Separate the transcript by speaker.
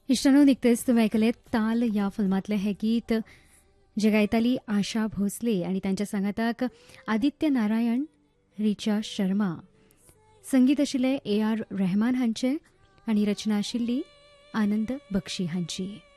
Speaker 1: इश्टानो निकतेच तुमी आयकलें ताल ह्या फिल्मांतलें हें गीत जे गायताली आशा भोसले आनी तांच्या सांगाताक आदित्य नारायण, रिचा शर्मा. संगीत आशिल्लें A.R. रहमान हांचें आनी रचना आशिल्ली आनंद बक्षी हांची.